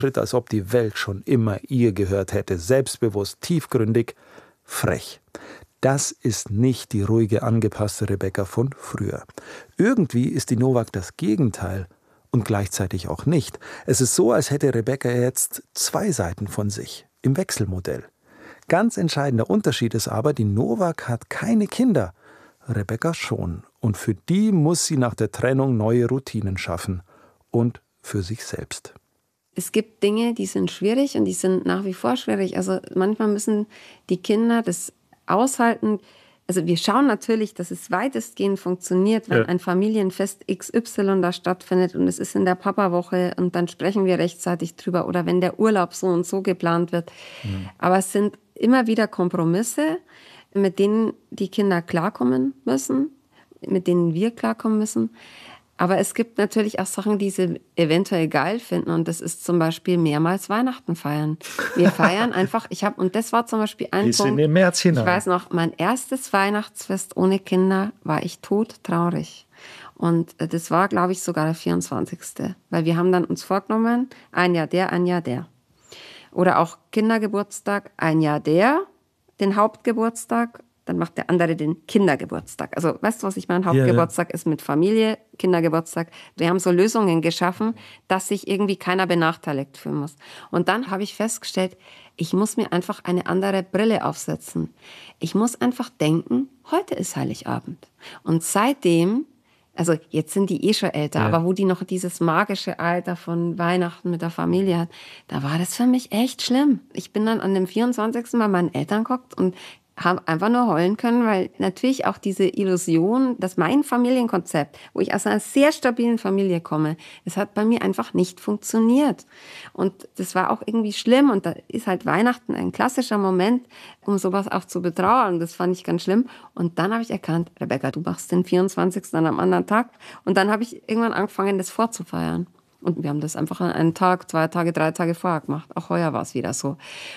als ob die Welt schon immer ihr gehört hätte, selbstbewusst, tiefgründig, frech. Das ist nicht die ruhige, angepasste Rebecca von früher. Irgendwie ist die Novak das Gegenteil und gleichzeitig auch nicht. Es ist so, als hätte Rebecca jetzt 2 Seiten von sich im Wechselmodell. Ganz entscheidender Unterschied ist aber, die Novak hat keine Kinder, Rebecca schon. Und für die muss sie nach der Trennung neue Routinen schaffen. Und für sich selbst. Es gibt Dinge, die sind schwierig und die sind nach wie vor schwierig. Also manchmal müssen die Kinder das aushalten. Also wir schauen natürlich, dass es weitestgehend funktioniert, wenn ein Familienfest XY da stattfindet und es ist in der Papawoche und dann sprechen wir rechtzeitig drüber oder wenn der Urlaub so und so geplant wird. Aber es sind immer wieder Kompromisse, mit denen die Kinder klarkommen müssen, mit denen wir klarkommen müssen. Aber es gibt natürlich auch Sachen, die sie eventuell geil finden. Und das ist zum Beispiel mehrmals Weihnachten feiern. Wir feiern einfach, und das war zum Beispiel ein Bis Punkt. in den März hinein. Ich weiß noch, mein erstes Weihnachtsfest ohne Kinder war ich todtraurig. Und das war, glaube ich, sogar der 24. Weil wir haben dann uns vorgenommen, ein Jahr der, ein Jahr der. Oder auch Kindergeburtstag, ein Jahr der, den Hauptgeburtstag. Dann macht der andere den Kindergeburtstag. Also weißt du, was ich meine? Hauptgeburtstag ist mit Familie, Kindergeburtstag. Wir haben so Lösungen geschaffen, dass sich irgendwie keiner benachteiligt fühlen muss. Und dann habe ich festgestellt, ich muss mir einfach eine andere Brille aufsetzen. Ich muss einfach denken, heute ist Heiligabend. Und seitdem, also jetzt sind die schon älter, aber wo die noch dieses magische Alter von Weihnachten mit der Familie hat, da war das für mich echt schlimm. Ich bin dann an dem 24. bei meinen Eltern geguckt und haben einfach nur heulen können, weil natürlich auch diese Illusion, dass mein Familienkonzept, wo ich aus einer sehr stabilen Familie komme, das hat bei mir einfach nicht funktioniert. Und das war auch irgendwie schlimm und da ist halt Weihnachten ein klassischer Moment, um sowas auch zu betrauern. Das fand ich ganz schlimm. Und dann habe ich erkannt, Rebecca, du machst den 24. dann am anderen Tag. Und dann habe ich irgendwann angefangen, das vorzufeiern. Und wir haben das einfach an einem Tag, 2 Tage, 3 Tage vorher gemacht. Auch heuer war es wieder so.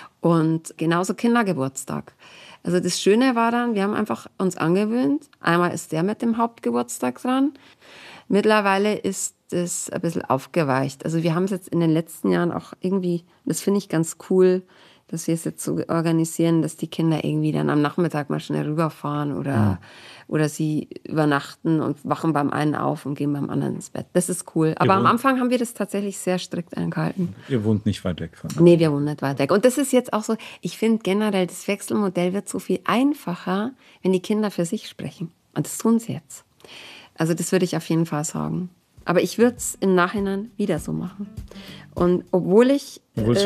Und genauso Kindergeburtstag. Also das Schöne war dann, wir haben einfach uns angewöhnt. Einmal ist der mit dem Hauptgeburtstag dran. Mittlerweile ist es ein bisschen aufgeweicht. Also wir haben es jetzt in den letzten Jahren auch irgendwie, das finde ich ganz cool, dass wir es jetzt so organisieren, dass die Kinder irgendwie dann am Nachmittag mal schnell rüberfahren oder sie übernachten und wachen beim einen auf und gehen beim anderen ins Bett. Das ist cool. Aber am Anfang haben wir das tatsächlich sehr strikt eingehalten. Ihr wohnt nicht weit weg von uns. Nee, wir wohnen nicht weit weg. Und das ist jetzt auch so, ich finde generell, das Wechselmodell wird so viel einfacher, wenn die Kinder für sich sprechen. Und das tun sie jetzt. Also das würde ich auf jeden Fall sagen. Aber ich würde es im Nachhinein wieder so machen. Und obwohl es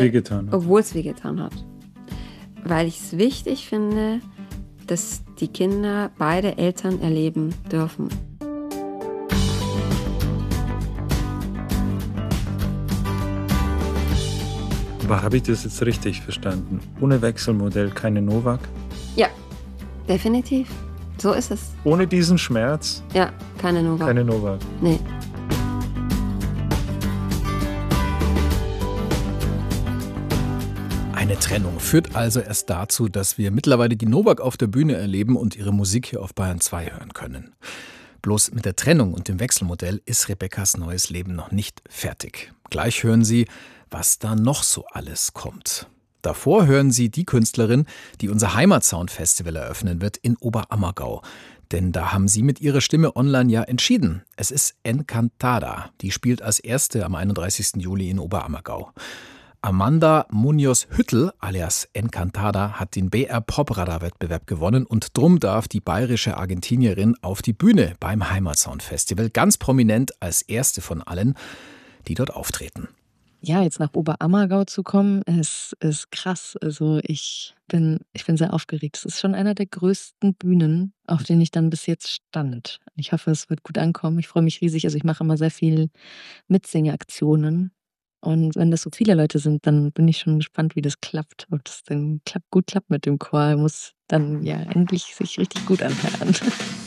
wehgetan hat. Weil ich es wichtig finde, dass die Kinder beide Eltern erleben dürfen. Aber habe ich das jetzt richtig verstanden? Ohne Wechselmodell keine Novak? Ja, definitiv. So ist es. Ohne diesen Schmerz? Ja, keine Novak. Keine Novak. Nee. Eine Trennung führt also erst dazu, dass wir mittlerweile die Novak auf der Bühne erleben und ihre Musik hier auf Bayern 2 hören können. Bloß mit der Trennung und dem Wechselmodell ist Rebeccas neues Leben noch nicht fertig. Gleich hören Sie, was da noch so alles kommt. Davor hören Sie die Künstlerin, die unser Heimatsound-Festival eröffnen wird in Oberammergau. Denn da haben Sie mit Ihrer Stimme online ja entschieden. Es ist Encantada. Die spielt als erste am 31. Juli in Oberammergau. Amanda Munoz-Hüttl alias Encantada hat den BR Popradar-Wettbewerb gewonnen und drum darf die bayerische Argentinierin auf die Bühne beim Heimatsound-Festival, ganz prominent als erste von allen, die dort auftreten. Ja, jetzt nach Oberammergau zu kommen, ist krass. Also ich bin sehr aufgeregt. Es ist schon einer der größten Bühnen, auf denen ich dann bis jetzt stand. Ich hoffe, es wird gut ankommen. Ich freue mich riesig. Also ich mache immer sehr viel Mitsingeaktionen. Und wenn das so viele Leute sind, dann bin ich schon gespannt, wie das klappt. Ob das dann gut klappt mit dem Chor, muss dann ja endlich sich richtig gut anhören.